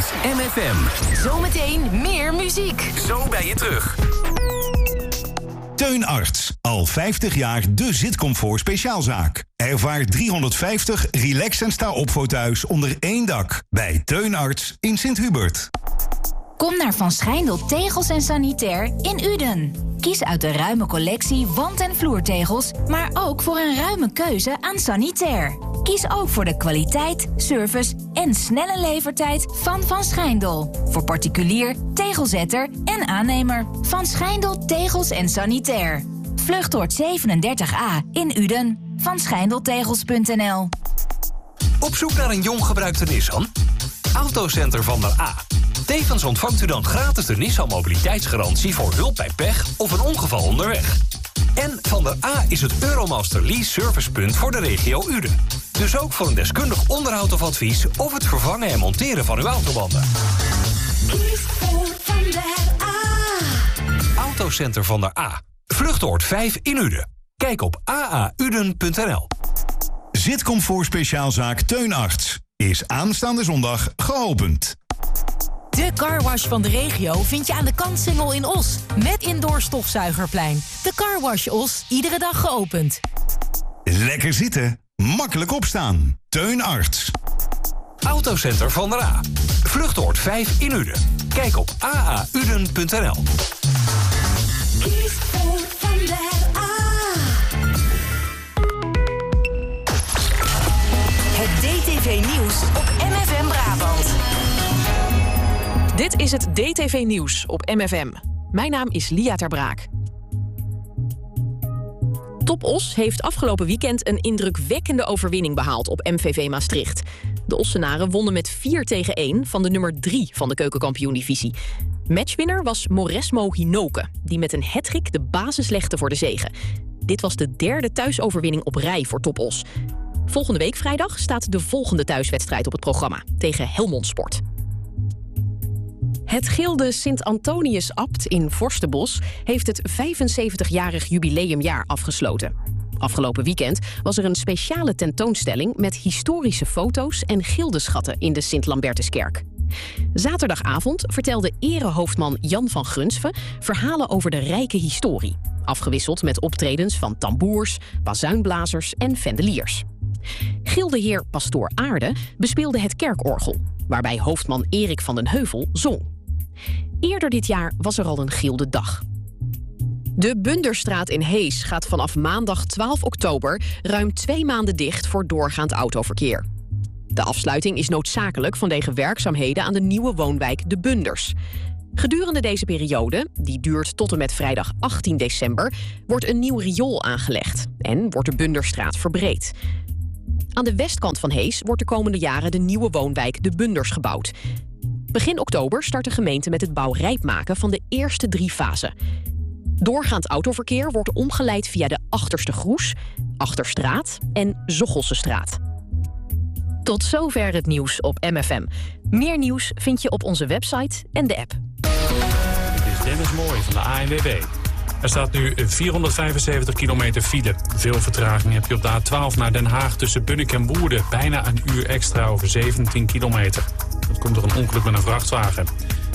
is MFM. Zometeen meer muziek. Zo ben je terug. Teun Arts. Al 50 jaar de zitcomfort speciaalzaak. Ervaar 350 relax- en sta-op thuis onder één dak. Bij Teun Arts in Sint-Hubert. Kom naar Van Schijndel Tegels en Sanitair in Uden. Kies uit de ruime collectie wand- en vloertegels, maar ook voor een ruime keuze aan sanitair. Kies ook voor de kwaliteit, service en snelle levertijd van Van Schijndel. Voor particulier, tegelzetter en aannemer. Van Schijndel Tegels en Sanitair. Vluchtoord 37A in Uden. Van Schijndeltegels.nl. Op zoek naar een jong gebruikte Nissan? Autocenter Van der A. Tevens ontvangt u dan gratis de Nissan mobiliteitsgarantie voor hulp bij pech of een ongeval onderweg. En Van der A is het Euromaster Lease servicepunt voor de regio Uden. Dus ook voor een deskundig onderhoud of advies of het vervangen en monteren van uw autobanden. Kies voor Van der A. Autocenter Van der A. Vluchtoord 5 in Uden. Kijk op aauden.nl. Zitcomfort speciaalzaak Teun Arts is aanstaande zondag geopend. De carwash van de regio vind je aan de Kantsingel in Os. Met indoor stofzuigerplein. De carwash Os, iedere dag geopend. Lekker zitten, makkelijk opstaan. Teun Arts. Autocenter Van der A. Vluchtoord 5 in Uden. Kijk op aauden.nl. Kies voor Van der A. Het DTV Nieuws op MFM Brabant. Dit is het DTV Nieuws op MFM. Mijn naam is Lia ter Braak. Top Os heeft afgelopen weekend een indrukwekkende overwinning behaald op MVV Maastricht. De Ossenaren wonnen met 4-1 van de nummer 3 van de keukenkampioen-divisie. Matchwinner was Mauresmo Hinoke, die met een hattrick de basis legde voor de zege. Dit was de derde thuisoverwinning op rij voor Top Os. Volgende week vrijdag staat de volgende thuiswedstrijd op het programma tegen Helmond Sport. Het Gilde Sint-Antonius-Abt in Vorstenbos heeft het 75-jarig jubileumjaar afgesloten. Afgelopen weekend was er een speciale tentoonstelling met historische foto's en gildeschatten in de Sint-Lambertuskerk. Zaterdagavond vertelde erehoofdman Jan van Grunsven verhalen over de rijke historie, afgewisseld met optredens van tamboers, bazuinblazers en vendeliers. Gildeheer Pastoor Aarde bespeelde het kerkorgel, waarbij hoofdman Erik van den Heuvel zong. Eerder dit jaar was er al een Gildedag. De Bunderstraat in Hees gaat vanaf maandag 12 oktober ruim 2 maanden dicht voor doorgaand autoverkeer. De afsluiting is noodzakelijk vanwege werkzaamheden aan de nieuwe woonwijk De Bunders. Gedurende deze periode, die duurt tot en met vrijdag 18 december... wordt een nieuw riool aangelegd en wordt de Bunderstraat verbreed. Aan de westkant van Hees wordt de komende jaren de nieuwe woonwijk De Bunders gebouwd. Begin oktober start de gemeente met het bouwrijp maken van de eerste 3 fasen. Doorgaand autoverkeer wordt omgeleid via de Achterste Groes, Achterstraat en Zochelsestraat. Tot zover het nieuws op MFM. Meer nieuws vind je op onze website en de app. Dit is Dennis Mooij van de ANWB. Er staat nu 475 kilometer file. Veel vertraging heb je op de A12 naar Den Haag tussen Bunnik en Woerden. Bijna een uur extra over 17 kilometer. Dat komt door een ongeluk met een vrachtwagen.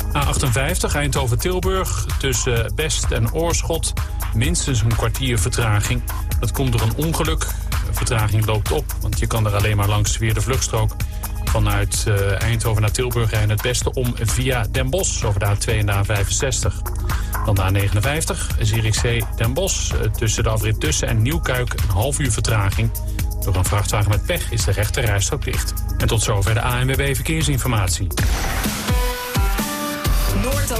A58 Eindhoven-Tilburg tussen Best en Oorschot. Minstens een kwartier vertraging. Dat komt door een ongeluk. De vertraging loopt op, want je kan er alleen maar langs via de vluchtstrook. Vanuit Eindhoven naar Tilburg rijden het beste om via Den Bosch over de A2 en de A65. Dan de A59, Zierikzee Den Bosch. Tussen de afrit Tussen en Nieuwkuik een half uur vertraging. Door een vrachtwagen met pech is de rechte rijstrook dicht. En tot zover de ANWB Verkeersinformatie.